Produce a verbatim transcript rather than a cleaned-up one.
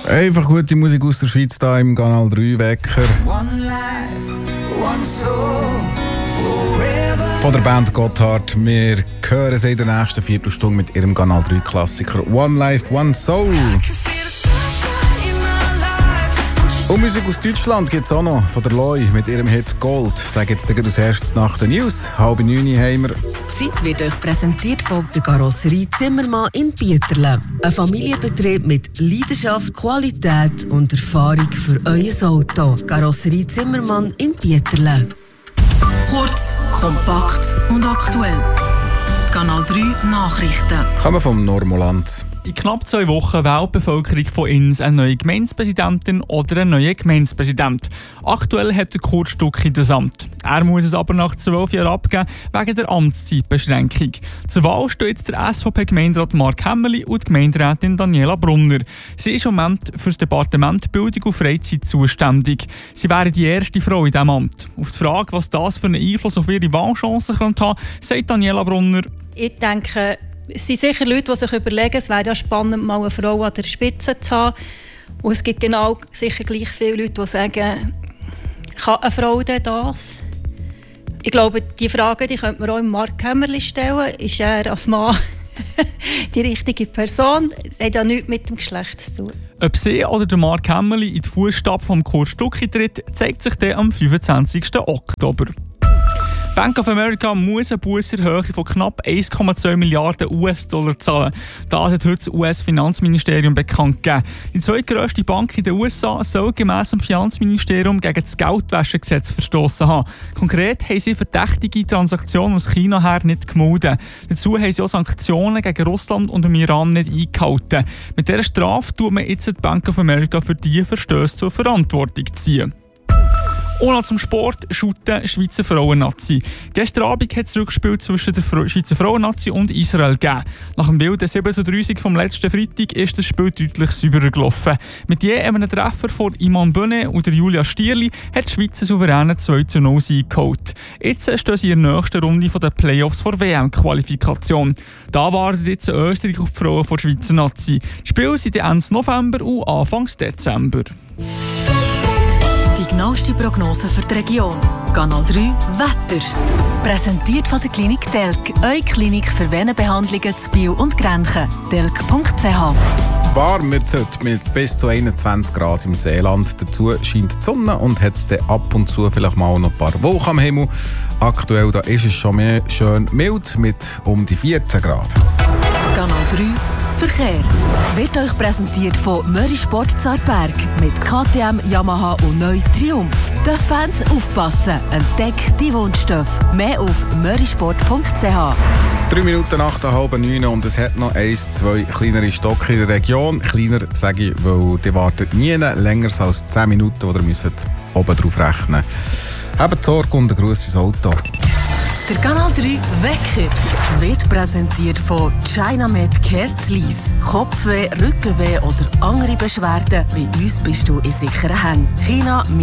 Einfach gute Musik aus der Schweiz hier im Kanal drei Wecker. Von der Band Gotthard. Wir hören sie in der nächsten Viertelstunde mit ihrem Kanal drei Klassiker One Life, One Soul. Und Musik aus Deutschland gibt es auch noch von der Loi mit ihrem Hit Gold. Da gibt es als erstes nach den News. Halb neun haben wir. Die Zeit wird euch präsentiert von der Karosserie Zimmermann in Bieterle. Ein Familienbetrieb mit Leidenschaft, Qualität und Erfahrung für euer Auto. Karosserie Zimmermann in Bieterle. Kurz, kompakt und aktuell. Kanal drei Nachrichten. Kommen vom Normoland. In knapp zwei Wochen wählt die Bevölkerung von Ins eine neue Gemeindepräsidentin oder einen neuen Gemeindepräsident. Aktuell hat der Kurt Stucki das Amt. Er muss es aber nach zwölf Jahren abgeben, wegen der Amtszeitbeschränkung. Zur Wahl stehen jetzt der S V P-Gemeinderat Mark Hämmerli und die Gemeinderätin Daniela Brunner. Sie ist im Moment für das Departement Bildung und Freizeit zuständig. Sie wäre die erste Frau in diesem Amt. Auf die Frage, was das für einen Einfluss auf ihre Wahlchancen haben könnte, sagt Daniela Brunner: Ich denke, es sind sicher Leute, die sich überlegen, es wäre ja spannend, mal eine Frau an der Spitze zu haben. Und es gibt genau sicher gleich viele Leute, die sagen, kann eine Frau denn das? Ich glaube, die Frage die könnte man auch Mark Hämmerli stellen. Ist er als Mann die richtige Person? Das hat ja nichts mit dem Geschlecht zu tun. Ob sie oder der Mark Hämmerli in die Fußstapfen vom Kurt Stucki tritt, zeigt sich dann am fünfundzwanzigsten Oktober. Bank of America muss eine Busserhöhe von knapp eins Komma zwei Milliarden U S-Dollar zahlen. Das hat heute das U S-Finanzministerium bekannt gegeben. Die zweitgrösste Bank in den U S A soll gemäss dem Finanzministerium gegen das Geldwäschegesetz verstoßen haben. Konkret haben sie verdächtige Transaktionen aus China her nicht gemeldet. Dazu haben sie auch Sanktionen gegen Russland und den Iran nicht eingehalten. Mit dieser Strafe tut man jetzt die Bank of America für diese Verstöße zur Verantwortung ziehen. Und noch zum Sport, Shooten, Schweizer Frauen-Nazi. Gestern Abend hat es Rückspiel zwischen der Schweizer Frauen-Nazi und Israel gegeben. Nach dem wilden sieben zu drei vom letzten Freitag ist das Spiel deutlich sauberer gelaufen. Mit je einem Treffer von Iman Böne und Julia Stierli hat die Schweiz einen souveränen zwei zu null Sieg geholt. Jetzt stehen sie in der nächsten Runde der Playoffs vor W M-Qualifikation. Da wartet jetzt Österreich auf die Frauen der Schweizer Nazi. Die Spiele sind Ende November und Anfang Dezember. Die genaueste Prognose für die Region. Kanal drei Wetter. Präsentiert von der Klinik Telk. Eure Klinik für Venenbehandlungen zu Biel und Grenchen. telk punkt c h. Warm wird es heute mit bis zu einundzwanzig Grad im Seeland. Dazu scheint die Sonne und hat es ab und zu vielleicht mal noch ein paar Wolken am Himmel. Aktuell da ist es schon mehr schön mild mit um die vierzehn Grad. Kanal drei Verkehr wird euch präsentiert von Möri Sport Zarberg mit K T M, Yamaha und neu Triumph. Den Fans aufpassen, entdeckt die Wunschstoff. Mehr auf mörisport punkt c h. Drei Minuten nach der halben neun und es hat noch eins, zwei kleinere Stocke in der Region. Kleiner sage ich, weil die wartet nie länger als zehn Minuten, oder ihr müsst oben drauf rechnen. Habt Sorge und ein Gruß ins Auto. Der Kanal drei Wecker wird präsentiert von Chinamed Kerzlis. Kopfweh, Rückenweh oder andere Beschwerden, bei uns bist du in sicheren Händen. China